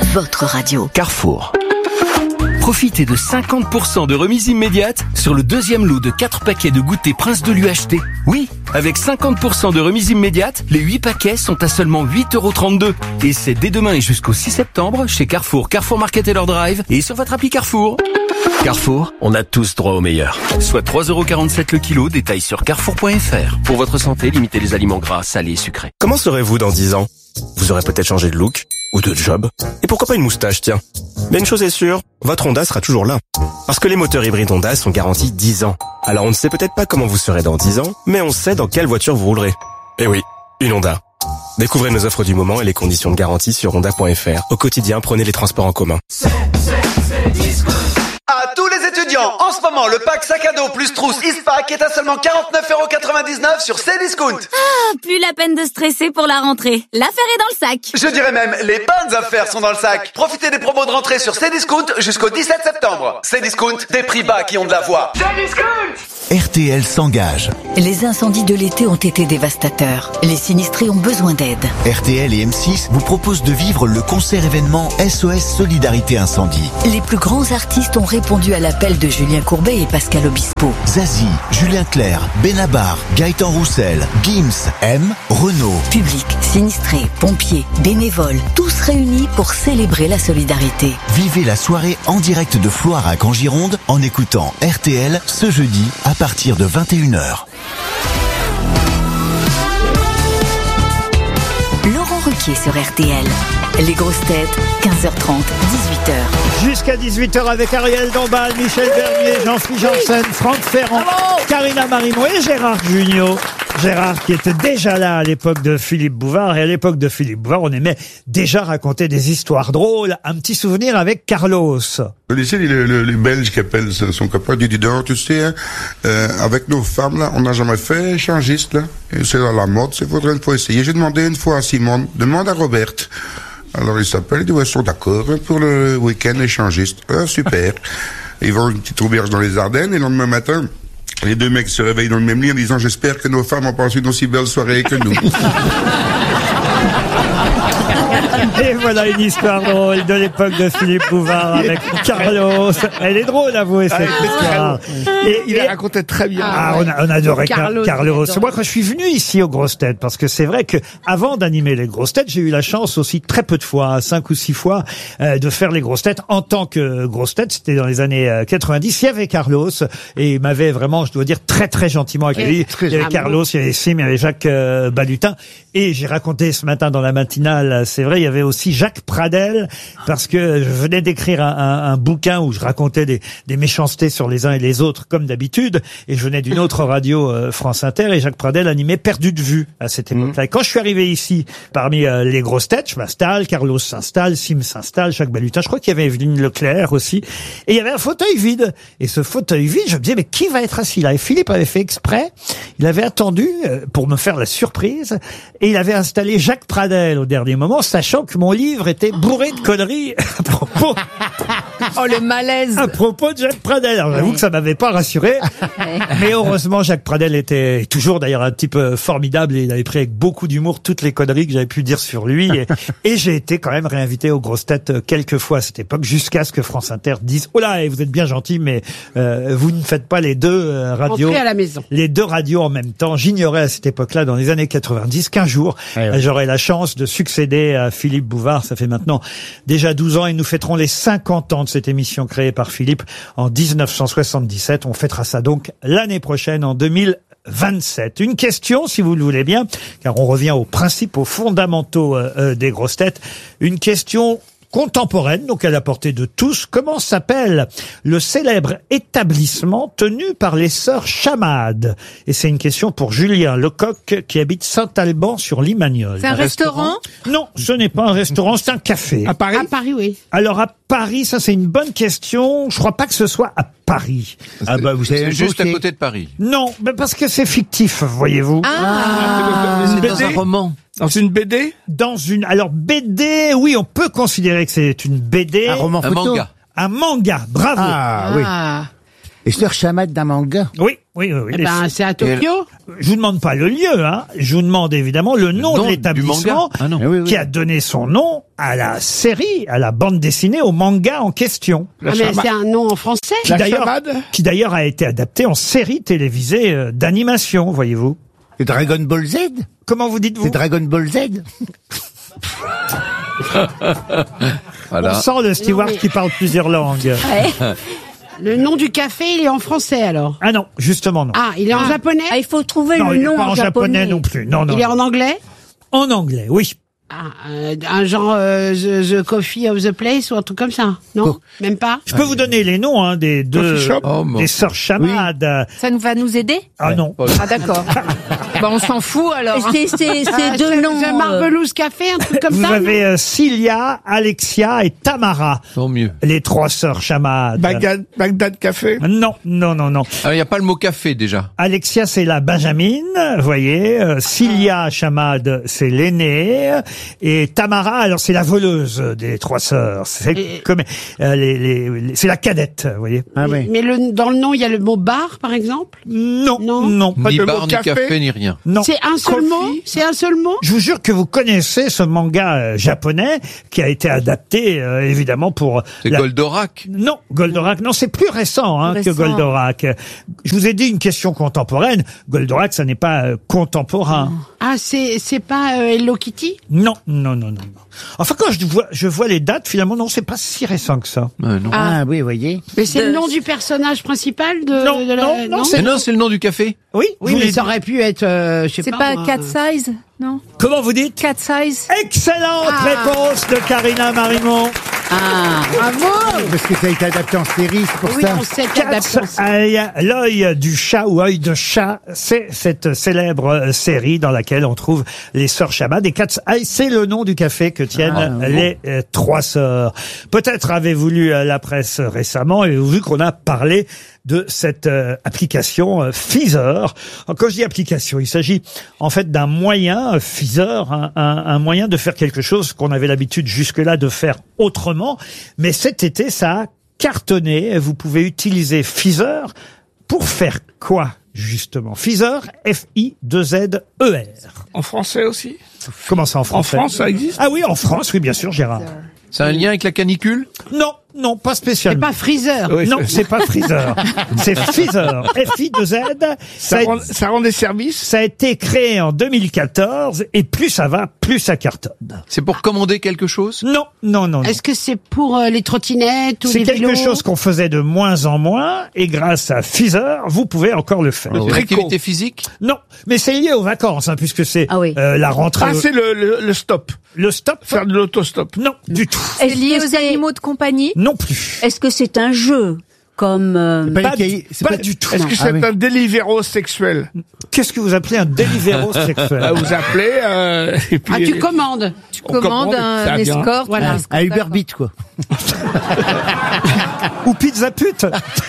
votre radio. Carrefour. Profitez de 50% de remise immédiate sur le deuxième lot de 4 paquets de goûter Prince de l'UHT. Oui, avec 50% de remise immédiate, les 8 paquets sont à seulement 8,32 €. Et c'est dès demain et jusqu'au 6 septembre chez Carrefour, Carrefour Market et leur drive et sur votre appli Carrefour. Carrefour, on a tous droit au meilleur. Soit 3,47 € le kilo, détail sur carrefour.fr. Pour votre santé, limitez les aliments gras, salés et sucrés. Comment serez-vous dans 10 ans? Vous aurez peut-être changé de look ou de job. Et pourquoi pas une moustache, tiens. Mais une chose est sûre, votre Honda sera toujours là. Parce que les moteurs hybrides Honda sont garantis 10 ans. Alors on ne sait peut-être pas comment vous serez dans 10 ans, mais on sait dans quelle voiture vous roulerez. Eh oui, une Honda. Découvrez nos offres du moment et les conditions de garantie sur honda.fr. Au quotidien, prenez les transports en commun. À tous les étudiants, en ce moment, le pack sac à dos plus trousse Eastpak est à seulement 49,99 € sur Cdiscount. Ah, plus la peine de stresser pour la rentrée. L'affaire est dans le sac. Je dirais même, les bonnes affaires sont dans le sac. Profitez des promos de rentrée sur Cdiscount jusqu'au 17 septembre. Cdiscount, des prix bas qui ont de la voix. Cdiscount! RTL s'engage. Les incendies de l'été ont été dévastateurs. Les sinistrés ont besoin d'aide. RTL et M6 vous proposent de vivre le concert événement SOS Solidarité Incendie. Les plus grands artistes ont répondu à l'appel de Julien Courbet et Pascal Obispo. Zazie, Julien Clerc, Benabar, Gaëtan Roussel, Gims, M, Renaud. Public, sinistrés, pompiers, bénévoles, tous réunis pour célébrer la solidarité. Vivez la soirée en direct de Floirac en Gironde en écoutant RTL ce jeudi à partir de 21 h. Laurent Ruquier sur RTL. Les grosses têtes, 15h30, 18h. Jusqu'à 18h avec Ariel Dombal, Michel Bernier, Jean-Philippe Janssen, Franck Ferrand, Karina Marimont et Gérard Jugnot. Gérard qui était déjà là à l'époque de Philippe Bouvard. Et à l'époque de Philippe Bouvard, on aimait déjà raconter des histoires drôles. Un petit souvenir avec Carlos. Le lycée, les Belges qui appellent son copain, dit non, tu sais, hein, avec nos femmes, là, on n'a jamais fait échangiste, là. Et c'est dans la mode, il faudrait une fois essayer. J'ai demandé une fois à Simone, demande à Robert. Alors il s'appelle, il dit, ouais, ils sont d'accord pour le week-end échangiste. Ah, super. Ils vont une petite auberge dans les Ardennes et le lendemain matin, les deux mecs se réveillent dans le même lit en disant, j'espère que nos femmes ont passé une aussi belle soirée que nous. Et voilà une histoire drôle de l'époque de Philippe Bouvard avec Carlos. Elle est drôle, avouez, cette histoire. Et il la racontait très bien. On adorait Carlos. Carlos. Moi, quand je suis venu ici aux Grosses Têtes, parce que c'est vrai que avant d'animer les Grosses Têtes, j'ai eu la chance aussi très peu de fois, 5 ou 6 fois, de faire les Grosses Têtes en tant que Grosses Têtes. C'était dans les années 90. Il y avait Carlos et il m'avait vraiment, je dois dire, très très gentiment accueilli. Il y avait Carlos, il y avait Sim, il y avait Jacques Balutin. Et j'ai raconté ce matin dans la matinale, c'est vrai, il y avait aussi Jacques Pradel, parce que je venais d'écrire un bouquin où je racontais des méchancetés sur les uns et les autres, comme d'habitude, et je venais d'une autre radio, France Inter, et Jacques Pradel animait Perdu de vue à cette époque-là. Et quand je suis arrivé ici, parmi les grosses têtes, je m'installe, Carlos s'installe, Sim s'installe, Jacques Balutin, je crois qu'il y avait Evelyne Leclerc aussi, et il y avait un fauteuil vide. Et ce fauteuil vide, je me disais, mais qui va être assis là? Et Philippe avait fait exprès, il avait attendu pour me faire la surprise, et il avait installé Jacques Pradel au dernier moment, sachant que mon livre était bourré de conneries à propos. Oh, le malaise. À propos de Jacques Pradel. Alors, j'avoue que ça m'avait pas rassuré. Mais heureusement, Jacques Pradel était toujours d'ailleurs un type formidable et il avait pris avec beaucoup d'humour toutes les conneries que j'avais pu dire sur lui. Et j'ai été quand même réinvité aux grosses têtes quelques fois à cette époque, jusqu'à ce que France Inter dise, oh là, vous êtes bien gentil, mais, vous ne faites pas les deux radios. Entrez à la maison. Les deux radios en même temps. J'ignorais à cette époque-là, dans les années 90, qu'un jour, j'aurais la chance de succéder à Philippe Bouvard. Ça fait maintenant déjà 12 ans et nous fêterons les 50 ans de cette émission créée par Philippe en 1977. On fêtera ça donc l'année prochaine en 2027. Une question, si vous le voulez bien, car on revient aux principes, aux fondamentaux des grosses têtes. Une question contemporaine, donc à la portée de tous. Comment s'appelle le célèbre établissement tenu par les sœurs Chamade? Et c'est une question pour Julien Lecoq qui habite Saint-Alban sur Limagnol. C'est un restaurant? Non, ce n'est pas un restaurant, c'est un café. À Paris? À Paris, oui. Alors à Paris, ça c'est une bonne question. Je crois pas que ce soit à Paris. Ah bah vous savez, juste à côté de Paris. Non, mais parce que c'est fictif, voyez-vous. C'est dans un roman. Dans une BD? Alors BD, oui, on peut considérer que c'est une BD. Un roman photo? Un manga. Un manga, bravo. Ah, oui. Et Sœur Chamade d'un manga. Oui. Eh ben, c'est à Tokyo. Je vous demande pas le lieu, hein. Je vous demande évidemment le nom de l'établissement qui a donné son nom à la série, à la bande dessinée, au manga en question. Mais c'est un nom en français. Qui d'ailleurs a été adapté en série télévisée d'animation, voyez-vous. C'est Dragon Ball Z. Comment vous dites-vous? C'est Dragon Ball Z. On sent le steward qui parle plusieurs langues. Le nom du café, il est en français alors? Ah non, justement non. Ah, il est en japonais? Il faut trouver Non, le il n'est nom pas en japonais non plus. Non. Il est en anglais? En anglais, oui. Ah, un genre the Coffee of the Place ou un truc comme ça? Non? Même pas? Je peux vous donner les noms des deux des sœurs Chamade. Ça va nous aider? Ah non. Ah d'accord. On s'en fout alors. C'est deux noms. The Marvelous Café, un truc comme Vous ça? avez Cilia, Alexia et Tamara. Tant mieux. Les trois sœurs Chamade. Bagdad Café? Non. Il n'y a pas le mot café déjà. Alexia, c'est la Benjamine, vous voyez. Cilia Chamade, c'est l'aînée. Et Tamara, alors c'est la voleuse des trois sœurs. C'est comme c'est la cadette, vous voyez. Ah oui. Mais dans le nom, il y a le mot bar, par exemple? Non. Pas Ni de bar, mot ni café, ni rien. Non. C'est un seul mot? C'est un seul mot? Je vous jure que vous connaissez ce manga japonais qui a été adapté évidemment pour. C'est Goldorak. Non, Goldorak. Non, c'est plus récent, que Goldorak. Je vous ai dit une question contemporaine. Goldorak, ça n'est pas contemporain. Ah, c'est pas Hello Kitty? Non. Enfin, quand je vois les dates, finalement, non, c'est pas si récent que ça. Non. Ah oui, voyez. Mais c'est le nom du personnage principal de Non, c'est le nom du café. Oui, mais ça aurait pu être, je sais C'est pas. pas Cat Size, non? Comment vous dites? Cat Size. Excellente réponse de Karina Marimon. Bravo! Parce que ça a été adapté en série, c'est pour Oui, ça. on sait qu'adapté. Cat's Eye, l'œil du chat ou œil de chat, c'est cette célèbre série dans laquelle on trouve les sœurs Chamade. Et Cat's Eye, c'est le nom du café que tiennent les trois sœurs. Peut-être avez-vous lu la presse récemment et vu qu'on a parlé de cette application Feezer. Quand je dis application, il s'agit en fait d'un moyen, Feezer, un moyen de faire quelque chose qu'on avait l'habitude jusque-là de faire autrement. Mais cet été, ça a cartonné. Vous pouvez utiliser Feezer pour faire quoi, justement? Feezer, F-I-2-Z-E-R. En français aussi? Comment ça en français? En France, ça existe? Ah oui, en France, oui, bien sûr, Gérard. C'est un lien avec la canicule? Non, pas spécialement. C'est pas Freezer. Oui, Non, c'est pas Freezer. C'est Feezer. F-I-2-Z. Ça rend des services? Ça a été créé en 2014 et plus ça va, plus ça cartonne. C'est pour commander quelque chose? Non. Est-ce que c'est pour les trottinettes ou les C'est vélos? quelque chose qu'on faisait de moins en moins et grâce à Feezer, vous pouvez encore le faire. Une activité physique? Non, mais c'est lié aux vacances, puisque c'est la rentrée. Ah, c'est le stop. Le stop? Faire de l'autostop? Non, du tout. C'est lié aux animaux de compagnie? Non plus. Est-ce que c'est un jeu comme Pas du tout. Est-ce que c'est un Deliveroo sexuel? Qu'est-ce que vous appelez un Deliveroo sexuel? Vous appelez et puis tu commandes. Tu commandes un escorte. Voilà. Un Uber Beat, quoi. Ou pizza pute?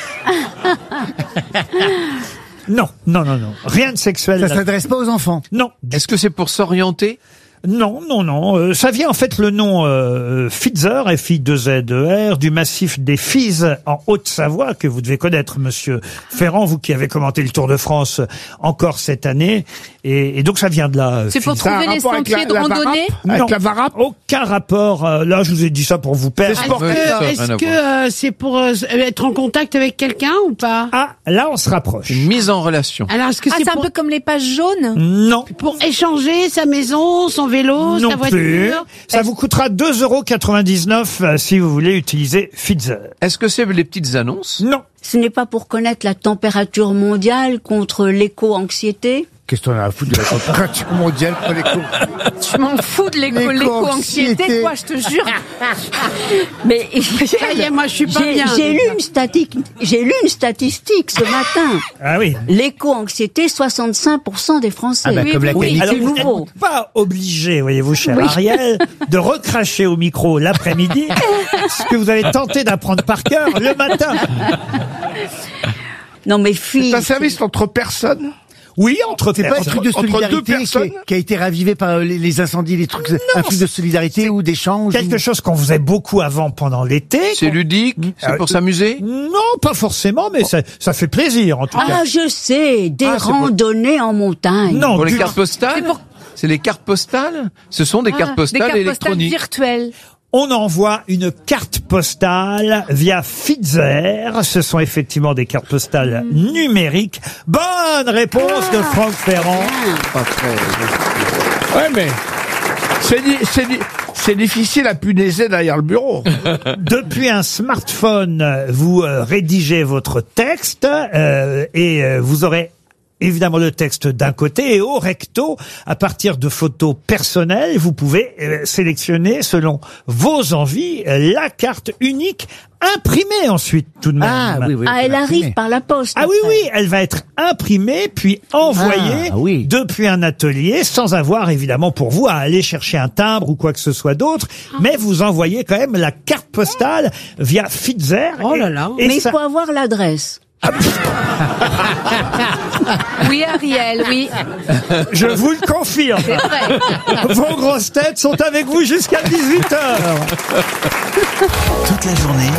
Non. Rien de sexuel. Ça s'adresse pas aux enfants. Non. Est-ce que c'est pour s'orienter? Non. Ça vient en fait le nom Feezer, F-I-2-Z-E-R, du massif des Fises en Haute-Savoie, que vous devez connaître, monsieur Ferrand, vous qui avez commenté le Tour de France encore cette année. Et donc ça vient de là. C'est pour Feezer. trouver les sentiers de randonnée? Avec la Varap? Aucun rapport. Là, je vous ai dit ça pour vous perdre. Est-ce que c'est pour être en contact avec quelqu'un ou pas? Ah, là, on se rapproche. Une mise en relation. Alors, est-ce que c'est un peu comme les pages jaunes? Non. pour échanger sa maison, son vélo, Non sa plus. voiture? Ça vous coûtera 2,99 € si vous voulez utiliser Feezer. Est-ce que c'est les petites annonces? Non. Ce n'est pas pour connaître la température mondiale contre l'éco-anxiété? Qu'est-ce qu'on a à foutre de la température mondiale pour l'éco? Je m'en fous de l'éco-anxiété, quoi, je te jure. Mais Ça y est, moi je suis pas bien. j'ai lu une statistique ce matin. Ah oui. L'éco-anxiété, 65% des Français. Ah bah, comme la canicule. Alors, c'est vous nouveau. n'êtes pas obligé, voyez-vous, cher Ariel, de recracher au micro l'après-midi ce que vous avez tenté d'apprendre par cœur le matin. Non mais filles. C'est un service entre personnes? Oui, entre C'est pas un personnes. truc de Entre deux solidarité personnes qui a été ravivé par les incendies, les trucs, un truc de solidarité ou d'échange. Quelque chose qu'on faisait beaucoup avant pendant l'été. C'est ludique, c'est pour s'amuser. Non, pas forcément, mais ça fait plaisir en tout cas. Ah, je sais, des Ah, c'est pour- randonnées en montagne. Non, Pour les du- cartes postales. C'est les cartes postales. Ce sont des cartes Des postales cartes postales électroniques. virtuelles. on envoie une carte postale via Fitzer. Ce sont effectivement des cartes postales numériques. Bonne réponse de Franck Ferrand. Pas très. Ouais, mais c'est difficile à punaiser derrière le bureau. Depuis un smartphone, vous rédigez votre texte et vous aurez évidemment le texte d'un côté et au recto, à partir de photos personnelles, vous pouvez sélectionner selon vos envies la carte unique imprimée ensuite tout de même. Ah, oui, oui. Ah, elle arrive par la poste. Ah oui, après. oui, elle va être imprimée puis envoyée Ah, oui. depuis un atelier sans avoir évidemment pour vous à aller chercher un timbre ou quoi que ce soit d'autre, mais vous envoyez quand même la carte postale via Fitzer. Oh là là. Et Mais il ça- faut avoir l'adresse. Oui, Ariel, oui. Je vous le confirme. C'est vrai. Vos grosses têtes sont avec vous jusqu'à 18h. Toute la journée,